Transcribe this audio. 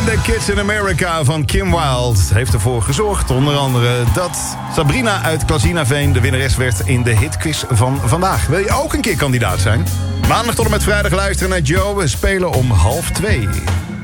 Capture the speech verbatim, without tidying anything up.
The Kids in America van Kim Wilde heeft ervoor gezorgd, onder andere, dat Sabrina uit Klazinaveen de winnares werd in de hitquiz van vandaag. Wil je ook een keer kandidaat zijn? Maandag tot en met vrijdag luisteren naar Joe. We spelen om half twee.